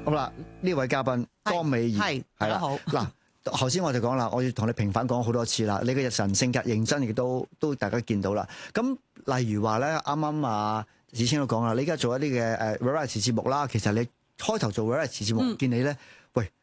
好啦，呢位嘉賓江美儀係大家好。 嗱，頭先我哋講啦，我要同你平反講好多次啦。你嘅日常性格認真，亦都大家見到啦。咁例如話咧，啱啱啊子清都講啦，你而家做一啲嘅variety 節目啦。其實你開頭做 variety 節目，見你咧，喂